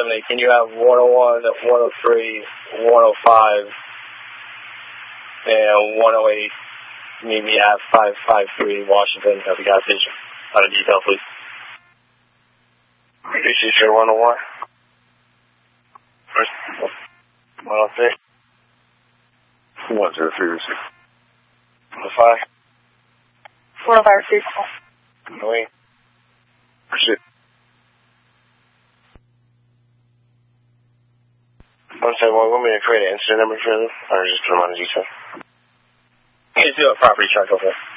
770, can you have 101, 103, 105, and 108 meet me at 553 Washington at the gas station? Out of detail, please. BC 101. First, 103. 103, 105. 105, 108. Pursuit. 171, want me to create an incident number for them, or just put them on a detail? You do a property check over there.